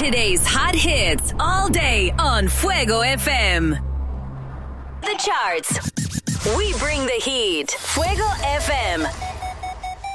Today's hot hits all day on Fuego FM. The charts. We bring the heat. Fuego FM.